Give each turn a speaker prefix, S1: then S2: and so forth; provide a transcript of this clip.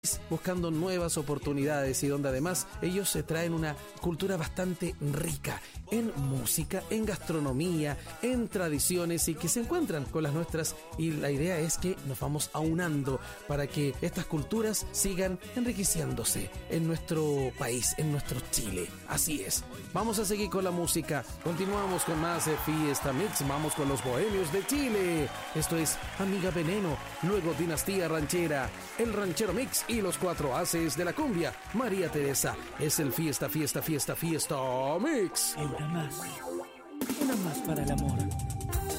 S1: buscando nuevas oportunidades y donde además ellos se traen una cultura bastante rica en música, en gastronomía, en tradiciones y que se encuentran con las nuestras, y la idea es que nos vamos aunando para que estas culturas sigan enriqueciéndose en nuestro país, en nuestro Chile. Así es. Vamos a seguir con la música. Continuamos con más Fiesta Mix. Vamos con los bohemios de Chile. Esto es Amiga Veneno, luego Dinastía Ranchera, el Ranchero Mix y los cuatro haces de la cumbia. María Teresa, es el Fiesta Mix.
S2: Una más para el amor.